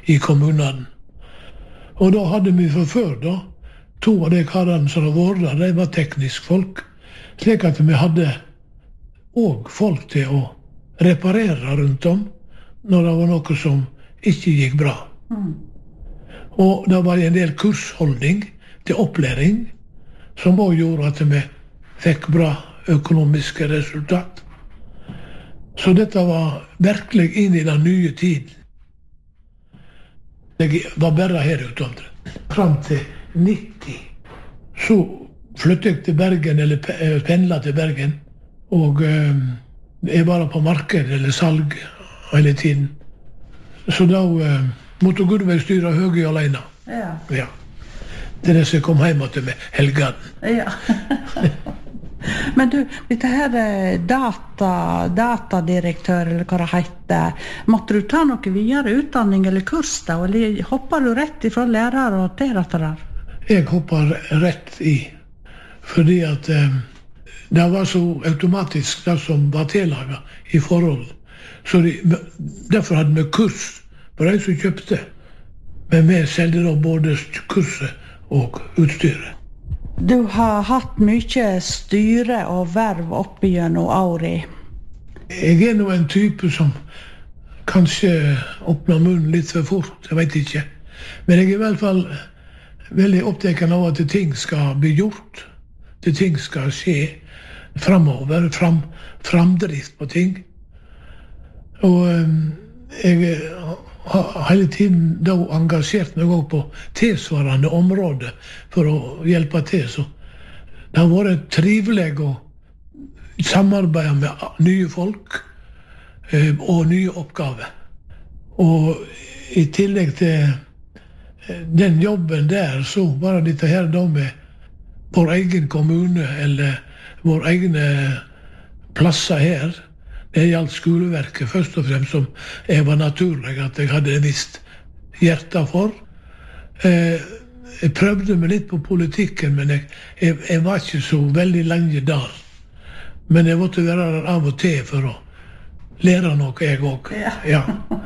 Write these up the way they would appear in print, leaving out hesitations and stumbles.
i kommunen. Og da hadde vi fra før da, 2 av de karene som var der, de var teknisk folk, slik at vi hadde også folk til å reparere rundt om, når det var noe som ikke gikk bra. Og det var en del kursholdning til opplæring, som også gjorde at vi fikk bra økonomiske resultat. Så dette var virkelig inn i den nye tiden. Jeg var bare her ute omtrent. Fram til 90. Så flyttet jeg til Bergen, eller pendlet til Bergen. Og jeg var på marked eller salg hele tiden. Så da måtte Gudveig styre Høgøy alene. Ja. Det er det som kom hjem til meg, helgen. Ja. Men du, dette her datadirektør, eller hva det heter, måtte du ta noe videre utdanning eller kurs da, eller hopper du rett ifra lærer og til dette der? Jeg hopper rett i, fordi at det var så automatisk det som var tillaget i forhold. Så derfor hadde vi kurs på de som kjøpte, men vi selgte da både kurset og utstyret. Du har hatt mye styre og verv oppe gjennom året. Jeg er nå en type som kanskje åpner munnen litt for fort, jeg vet ikke. Men jeg er i hvert fall veldig opptatt av at ting skal bli gjort, at ting skal skje fremover, framdrift på ting. Og jeg har hele tiden da engasjert meg også på tilsvarende områder for å hjelpe til. Så det har vært trivelig å samarbeide med nye folk og nye oppgaver. Og i tillegg til den jobben der, så var det dette her da med vår egen kommune eller vår egne plasser her. Det gjaldt skoleverket først og fremst, som jeg var naturlig at jeg hadde visst hjerte for. Jeg prøvde meg litt på politikken, men jeg var ikke så veldig lenge der. Men jeg måtte være der av og til for å lære noe, jeg også. Ja.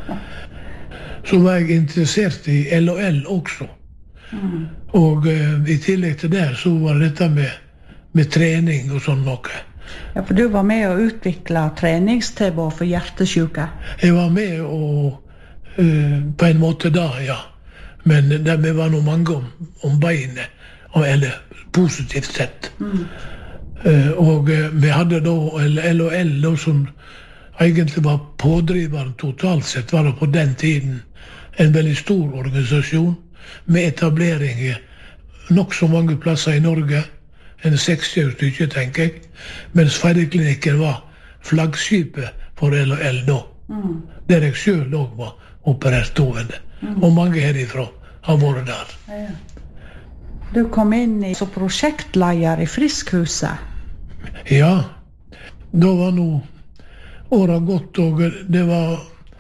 Så var jeg interessert i LOL også. Og i tillegg til det så var dette med trening og sånn noe. Ja, for du var med å utvikle treningstilbud for hjertesyke. Jeg var med på en måte da, ja. Men det var noe mange om beinet, eller positivt sett. Og vi hadde da LOL, da, som egentlig var pådriveren totalt sett, var det på den tiden en veldig stor organisasjon med etablering nok så mange plasser i Norge, en 60 stykker, tenker jeg, mens Feideklinikken var flaggskipet for LOL da, der jeg selv også var operert stående, og mange herifra har vært der. Du kom inn som prosjektleder i Friskhuset. Ja, da var nå året gått, og det var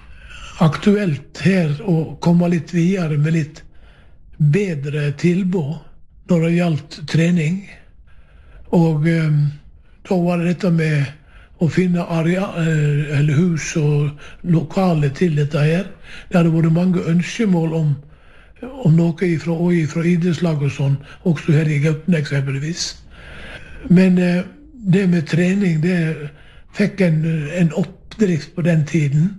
aktuelt her å komme litt videre med litt bedre tilbud når det gjaldt trening. Og da var det dette med å finne eller hus og lokale til dette her. Det hadde vært mange ønskemål om noe fra idrettslag og sånn, også her i Gauten eksempelvis. Men det med trening, det fikk en oppdrift på den tiden.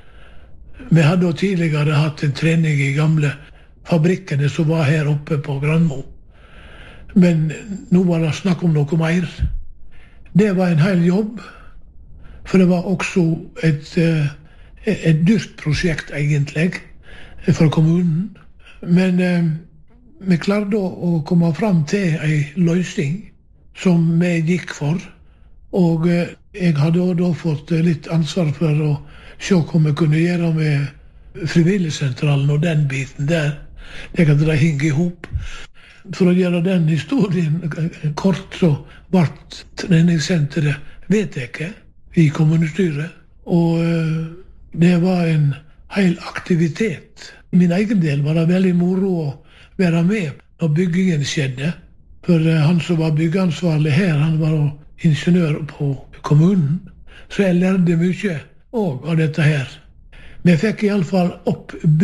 Vi hadde tidligere hatt en trening i gamle fabrikkene som var her oppe på Granmo. Men nå var det snakk om noe mer. Det var en hel jobb, for det var også et dyrt prosjekt egentlig for kommunen. Men vi klarte å komme fram til en løsning som vi gikk for. Og jeg hadde da fått litt ansvar for å se hva vi kunne gjøre med frivilligsentralen og den biten der. Det kan dra henge ihop. For å gjøre den historien kort, så ble treningssenteret vedtatt i kommunestyret. Og det var en hel aktivitet. I min egen del var det veldig moro å være med når byggingen skjedde. For han som var byggeansvarlig her, han var ingeniør på kommunen. Så jeg lærte mye også av dette her. Vi fikk i alle fall opp